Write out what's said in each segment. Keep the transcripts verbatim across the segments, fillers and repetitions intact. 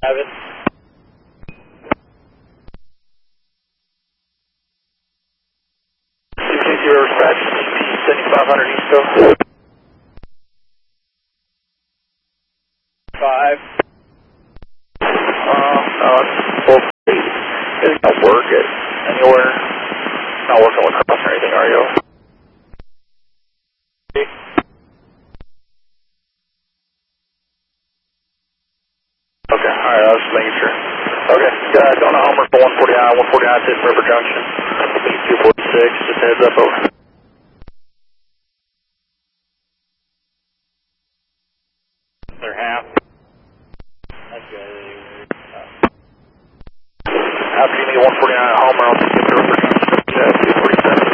Have it. two two zero dispatch, seventy-five hundred East Coast. Five. Uh, no, it's full speed. It's not work it anywhere. Not working with cross or anything, are you? Okay, alright, I was just making sure. Okay, guys, on a Homer for one forty-nine, one forty-nine Tiffin River Junction. two forty-six, just a heads up, over. They're half. Okay. After you need one forty-nine Homer, I'll take the River Junction. Yeah, two forty-seven.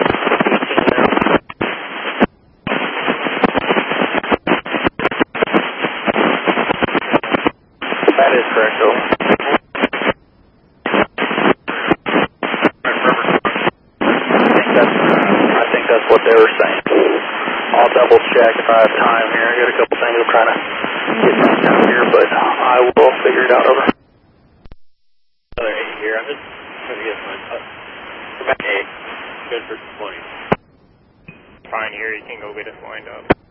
That is correct, though. I think that's what they were saying. I'll double check if I have time here. I got a couple things I'm trying to get done down here, but I will figure it out, over. Another eight here. I'm just trying to get my cut. Eight. Good for twenty. Fine here, you can go get us lined up.